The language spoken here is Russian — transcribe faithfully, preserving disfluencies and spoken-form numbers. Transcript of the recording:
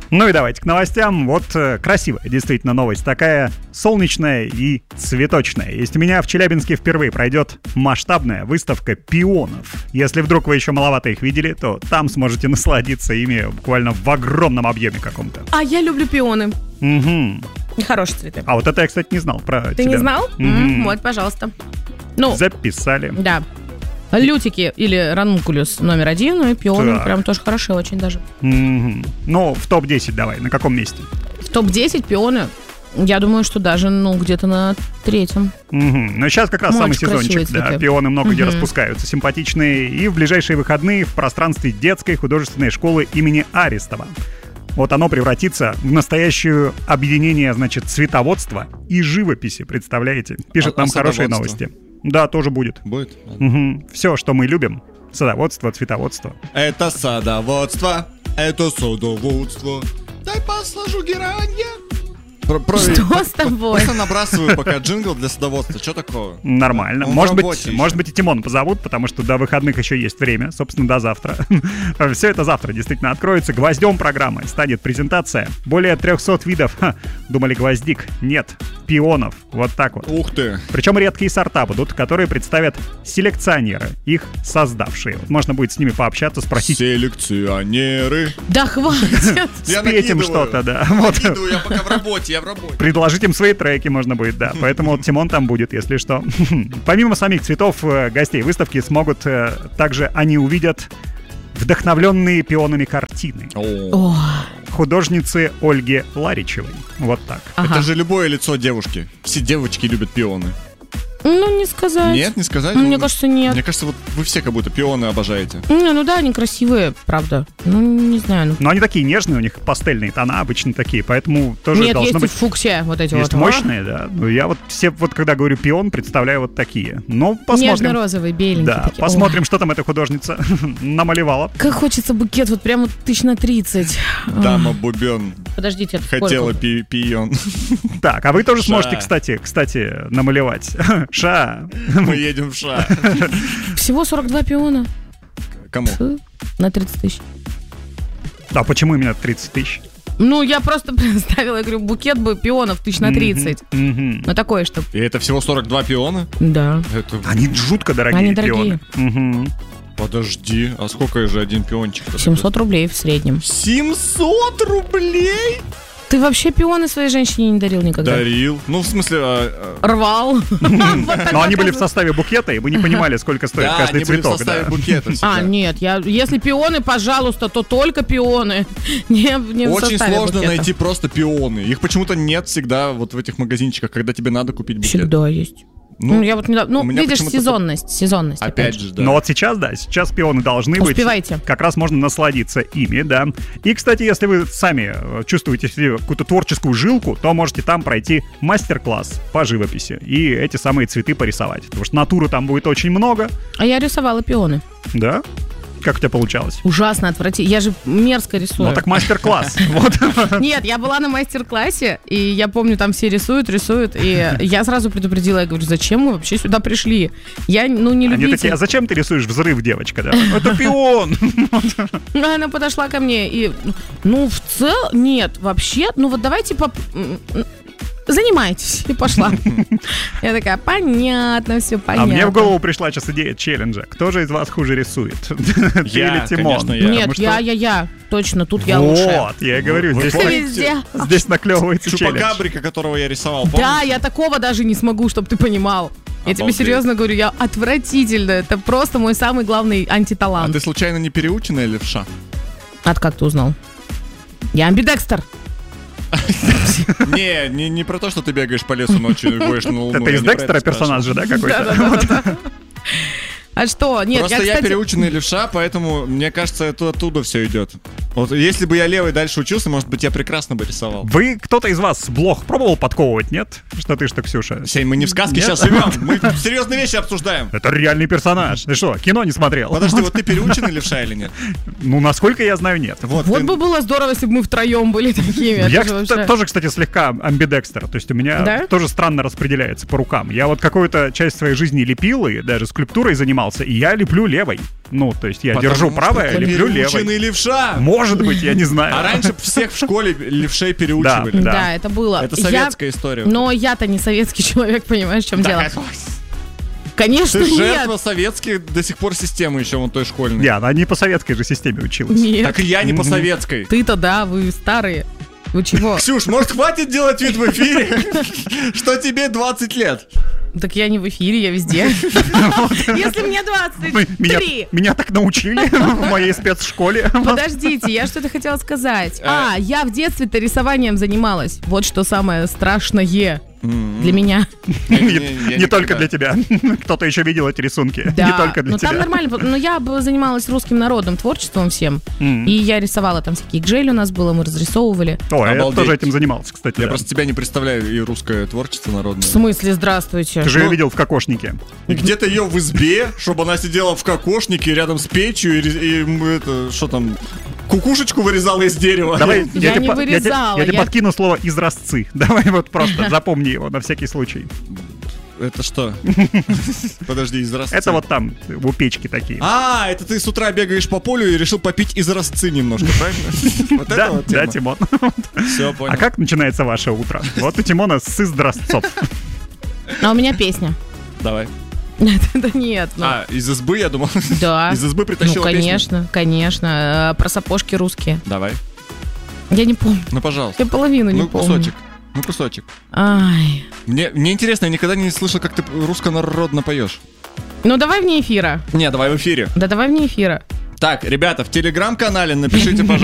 Ну и давайте к новостям. Вот э, красивая действительно новость, такая солнечная и цветочная. Есть у меня в Челябинске впервые пройдет масштабная выставка пионов. Если вдруг вы еще маловато их видели, то там сможете насладиться ими буквально в огромном объеме каком-то. А я люблю пионы. Угу. Хорошие цветы. А вот это я, кстати, не знал про Ты тебя. не знал? Угу. М-м, вот, пожалуйста. Ну, записали. Да. Лютики или ранункулюс номер один, ну и пионы Так. прям тоже хорошие очень даже. Угу. Ну, в топ десять давай, на каком месте? В топ десять пионы, я думаю, что даже, ну, где-то на третьем. Угу. Но сейчас как раз Ну, самый очень красивые сезончик, да, цветы. пионы много где Мгм. распускаются, симпатичные. И в ближайшие выходные в пространстве детской художественной школы имени Аристова. Вот оно превратится в настоящее объединение, значит, цветоводства и живописи, представляете? Пишет А- нам а хорошие садоводство? новости. Да, тоже будет. Будет? Угу. Все, что мы любим. Садоводство, цветоводство. Это садоводство, это садоводство. Дай посложу герань я. Про- про- Что по- с тобой? Просто набрасываю пока джингл для садоводства. Что такого? Нормально. Он в Может быть, работе может еще. быть, и Тимона позовут, потому что до выходных еще есть время, собственно, до завтра. Все это завтра действительно откроется. Гвоздем программы станет презентация. Более трехсот видов. Ха, думали, гвоздик. Нет, пионов. Вот так вот. Ух ты. Причем редкие сорта будут, которые представят селекционеры, их создавшие. Вот можно будет с ними пообщаться, спросить, Селекционеры. Да хватит. Я спеть им накидываю. что-то, да. Вот. Накидываю, я пока в работе, я в работе. Предложить им свои треки можно будет, да. Поэтому вот Тимон там будет, если что. Помимо самих цветов, э, гостей выставки смогут э, также они увидят вдохновленные пионами картины О, художницы Ольги Ларичевой. Вот так. ага. Это же любое лицо девушки. Все девочки любят пионы. Ну, не сказать. Нет, не сказать? Ну, мне кажется, нет. Мне кажется, вот вы все как будто пионы обожаете. Не, ну да, они красивые, правда. Ну, не знаю. Ну. Но они такие нежные, у них пастельные тона обычно такие, поэтому тоже Нет, должно есть быть... и фуксия, вот эти Есть вот. мощные, да. Ну, я вот все, вот когда говорю пион, представляю вот такие. Ну, посмотрим. Нежно-розовые, беленькие Да, такие. посмотрим, что там эта художница намалевала. Ой, как хочется букет, вот прямо тысяч на тридцать. Дама Бубен Подождите, это хотела сколько? пи- пион. Так, а вы тоже Ша. сможете, кстати, кстати, намалевать. Ша. Мы едем в ша. Всего сорок два пиона. Кому? Фу, на тридцать тысяч. А почему именно тридцать тысяч? Ну, я просто представила, я говорю, букет бы пионов тысяч на тридцать. Мгм. Ну, такое, что... И это всего сорок два пиона? Да. Это... Они жутко дорогие Они пионы. дорогие. Мгм. Подожди, а сколько же один пиончик? семьсот рублей в среднем. семьсот рублей? Ты вообще пионы своей женщине не дарил никогда? Дарил. Ну, в смысле... а, а, Рвал. Но они были в составе букета, и вы не понимали, сколько стоит Да, каждый они были в цветок. составе да. букета всегда. А, нет, я, если пионы, пожалуйста, то только пионы. Не, не в Очень составе сложно букета. найти просто пионы. Их почему-то нет всегда вот в этих магазинчиках, когда тебе надо купить букет. Всегда есть. Ну, Ну, я вот недавно... у Ну, меня видишь, почему-то сезонность. Сезонность, Опять же, да. Но вот сейчас, да, сейчас пионы должны Успевайте. быть. Как раз можно насладиться ими, да. И, кстати, если вы сами э, чувствуете в себе какую-то творческую жилку, то можете там пройти мастер-класс по живописи и эти самые цветы порисовать. Потому что натуры там будет очень много, А я рисовала пионы. да. Как у тебя получалось? Ужасно отвратительно. Я же мерзко рисую. Ну так мастер-класс. Вот. Нет, я была на мастер-классе, и я помню, там все рисуют, рисуют, и я сразу предупредила, я говорю, зачем мы вообще сюда пришли? Я, ну, не Они любитель. такие, а зачем ты рисуешь взрыв, девочка? Да? Это пион! Она подошла ко мне, и, ну, в целом, нет, вообще, ну, вот давайте поп... занимайтесь. И пошла. Я такая, понятно, все понятно. А мне в голову пришла сейчас идея челленджа. Кто же из вас хуже рисует? Ты Я, или Тимон? конечно, я. Нет, Потому что- я, я, я. Точно, тут я лучше. Вот, я и говорю, Вы здесь, Ты помните? везде. здесь наклевывается челлендж. Чупакабрика, которого я рисовал, Да, помните? я такого даже не смогу, чтобы ты понимал. Я тебе Обалдеть. серьезно говорю, я отвратительно. Это просто мой самый главный А антиталант. ты случайно не переученная левша? А ты как ты узнал? Я амбидекстер. Не, не, не про то, что ты бегаешь по лесу ночью и воешь на луну. Это я из не про Декстера это персонаж же, да, какой-то? Да-да-да. А что? Нет, Просто я, я, кстати... переученный левша, поэтому мне кажется, это оттуда все идет. Вот если бы я левый дальше учился, может быть, я прекрасно бы рисовал. Вы, кто-то из вас блох пробовал подковывать, нет? Что ты, что Ксюша? Сень, мы не в сказке Нет? сейчас живем, мы серьезные вещи обсуждаем. Это реальный персонаж. Ты что, кино не смотрел? Подожди, вот ты переученный левша или нет? Ну, насколько я знаю, нет. Вот, Вот ты- бы было здорово, если бы мы втроем были такими. Я Это же кста- вообще- тоже, кстати, слегка амбидекстер. То есть у меня Да? тоже странно распределяется по рукам. Я вот какую-то часть своей жизни лепил и даже скульптурой занимался, и я леплю левой. Ну, то есть я Потому держу что правое, ты леплю левой. переученный левша. Может быть, я не знаю. А раньше всех в школе левшей переучивали. Да. Да, это было. Это Я- советская история. Но я-то не советский человек, понимаешь, в чем Да, дело? это- Конечно, Ты нет. жертва советских до сих пор системы еще вон той школьной. Я, она не по советской же системе училась. Нет. Так и я не по советской. Ты-то да, вы старые. Вы чего? Ксюш, может, хватит делать вид в эфире, что тебе двадцать лет? Так я не в эфире, я везде. Если мне двадцать Меня, три. меня так научили в моей спецшколе. Подождите, я что-то хотела сказать. А, я в детстве-то рисованием занималась. Вот что самое страшное для меня. Не, не только для тебя. Кто-то еще видел эти рисунки. Да, Не только для но тебя. там нормально, но я бы занималась русским народным творчеством всем, М. и я рисовала там всякие гжели у нас было, мы разрисовывали. О, я Обалдеть. тоже этим занимался, кстати. Я да. просто тебя не представляю, и русское творчество народное. В смысле, здравствуйте. Ты же ее Ну, видел в кокошнике. И где-то ее в избе, чтобы она сидела в кокошнике рядом с печью и, ре- и, м, это, что там, кукушечку вырезала из дерева. Давай, Я тебе не по- я тебе- вырезала, Я тебе я- подкину слово «изразцы». Давай вот просто запомни его на всякий случай. Это что? Подожди, изразцы. Это вот там, у печки такие. А, это ты с утра бегаешь по полю и решил попить изразцы немножко, правильно? Вот это Да, вот да, тема. Тимон. Все, понял. А как начинается ваше утро? Вот у Тимона с изразцов. А у меня песня. Давай. Да нет, ну. А, из избы, я думал. Да. Из избы Ну, притащила песню. конечно, конечно. Э, Про сапожки русские. Давай. Я не помню. Ну, пожалуйста. Я половину не Ну, помню. кусочек. Ну, кусочек. Ай. Мне, мне интересно, я никогда не слышал, как ты русско-народно поешь. Ну, давай вне эфира. Не, давай в эфире. Да давай вне эфира. Так, ребята, в телеграм-канале напишите, пожалуйста.